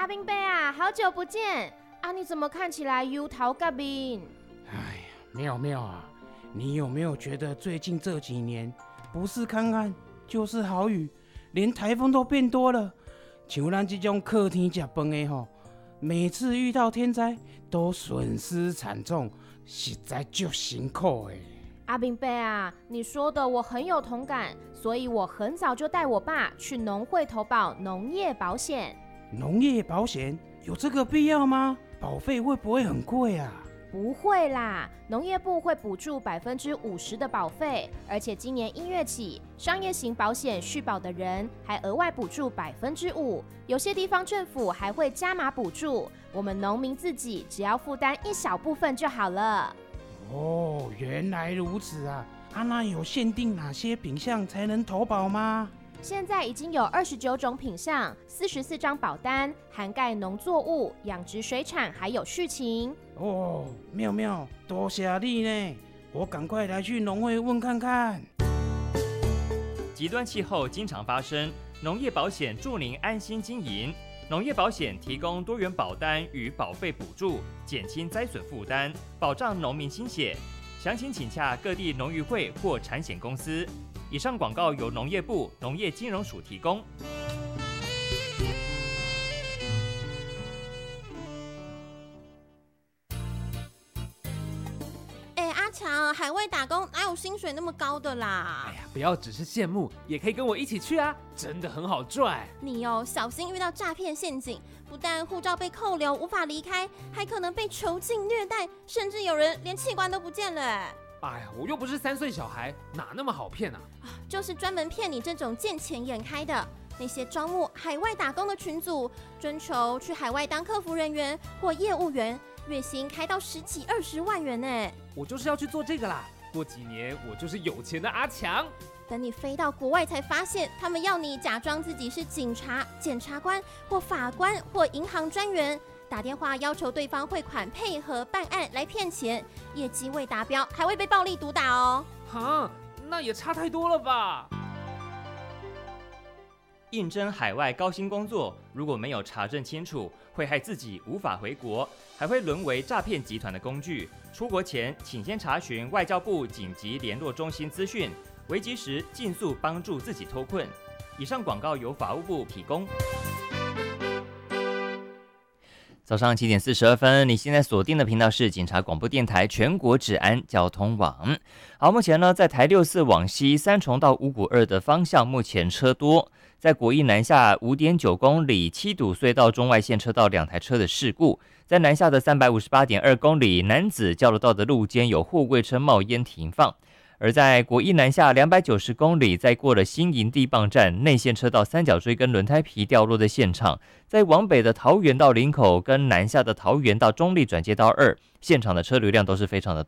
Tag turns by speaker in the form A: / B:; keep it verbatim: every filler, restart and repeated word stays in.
A: 阿兵伯啊，好久不见啊！你怎么看起来忧头甲面？
B: 哎呀，妙妙啊，你有没有觉得最近这几年不是看看就是豪雨，连台风都变多了？像咱这种靠天吃饭的吼，每次遇到天灾都损失惨重，实在就辛苦的。
A: 阿兵伯啊，你说的我很有同感，所以我很早就带我爸去农会投保农业保险。
B: 农业保险有这个必要吗？保费会不会很贵啊？
A: 不会啦，农业部会补助百分之五十的保费，而且今年一月起，商业型保险续保的人还额外补助百分之五，有些地方政府还会加码补助，我们农民自己只要负担一小部分就好了。
B: 哦，原来如此啊！啊，那有限定哪些品项才能投保吗？
A: 现在已经有二十九种品项，四十四张保单，涵盖农作物、养殖水产还有畜禽。
B: 哦，妙妙，多谢你呢！我赶快来去农会问看看。
C: 极端气候经常发生，农业保险助您安心经营。农业保险提供多元保单与保费补助，减轻灾损负担，保障农民心血。详情请洽各地农渔会或产险公司。以上广告由农业部农业金融署提供。
D: 哎、欸，阿强，海外打工哪有薪水那么高的啦？
E: 哎呀，不要只是羡慕，也可以跟我一起去啊，真的很好赚。
D: 你哦，小心遇到诈骗陷阱，不但护照被扣留无法离开，还可能被囚禁虐待，甚至有人连器官都不见了。
E: 哎呀，我又不是三岁小孩，哪那么好骗啊？
D: 就是专门骗你这种见钱眼开的。那些招募海外打工的群组，征求去海外当客服人员或业务员，月薪开到十几二十万元呢。
E: 我就是要去做这个啦，过几年我就是有钱的阿强。
D: 等你飞到国外才发现，他们要你假装自己是警察、检察官或法官或银行专员，打电话要求对方汇款配合办案来骗钱，业绩未达标还会被暴力毒打哦。
E: 哈，那也差太多了吧？
C: 应征海外高薪工作，如果没有查证清楚，会害自己无法回国，还会沦为诈骗集团的工具。出国前，请先查询外交部紧急联络中心资讯，危急时尽速帮助自己脱困。以上广告由法务部提供。早上七点四十二分，你现在锁定的频道是警察广播电台全国治安交通网。好，目前呢，在台六四往西三重到五股二的方向，目前车多。在国一南下 五点九公里七堵隧道中外线车道两台车的事故。在南下的 三百五十八点二公里南子交流道的路肩有货柜车冒烟停放。而在国一南下两百九十公里，在过了新营地磅站内线车道三角锥跟轮胎皮掉落的现场，在往北的桃园到林口跟南下的桃园到中立转接道二，现场的车流量都是非常的